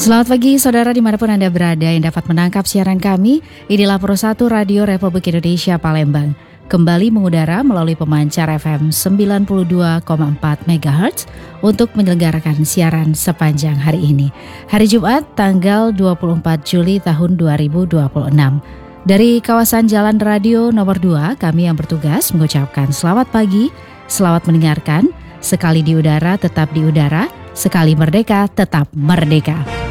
Selamat pagi saudara dimanapun Anda berada yang dapat menangkap siaran kami. Inilah Pro 1 Radio Republik Indonesia Palembang. Kembali mengudara melalui pemancar FM 92,4 MHz untuk menyelenggarakan siaran sepanjang hari ini. Hari Jumat tanggal 24 Juli tahun 2026. Dari kawasan Jalan Radio nomor 2, kami yang bertugas mengucapkan selamat pagi, selamat mendengarkan. Sekali di udara tetap di udara, sekali merdeka tetap merdeka.